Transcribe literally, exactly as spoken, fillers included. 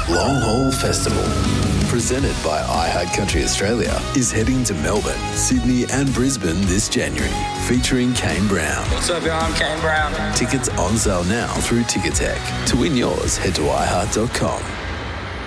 Long Haul Festival, presented by iHeart Country Australia, is heading to Melbourne, Sydney and Brisbane this January, featuring Kane Brown. What's up, y'all? I'm Kane Brown. Tickets on sale now through Ticketek. To win yours, head to i heart dot com.